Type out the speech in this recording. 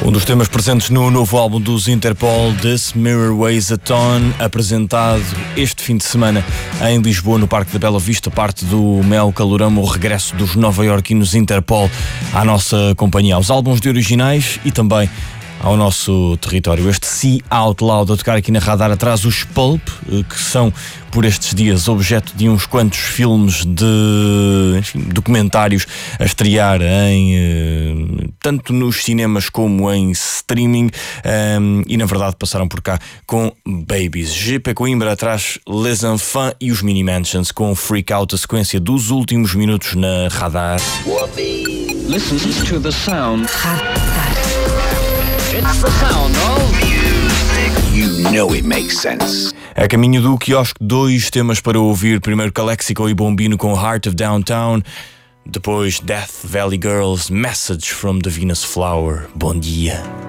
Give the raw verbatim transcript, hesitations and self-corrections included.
Um dos temas presentes no novo álbum dos Interpol, This Mirror Weighs a Ton, apresentado este fim de semana em Lisboa, no Parque da Bela Vista, parte do Mel Calorama, o regresso dos nova-iorquinos Interpol à nossa companhia, aos álbuns de originais e também ao nosso território. Este See Out Loud a tocar aqui na Radar, atrás os Pulp, que são por estes dias objeto de uns quantos filmes de, enfim, documentários a estrear em tanto nos cinemas como em streaming, um, e na verdade passaram por cá com Babies. G P Coimbra atrás Les Enfants e os Mini Mansions com Freak Out, a sequência dos últimos minutos na Radar. Listen to the sound. It's the sound of music. You know it makes sense. A caminho do quiosque, dois temas para ouvir. Primeiro Calexico e Bombino com Heart of Downtown. Depois Death Valley Girls, Message from the Venus Flower. Bom dia.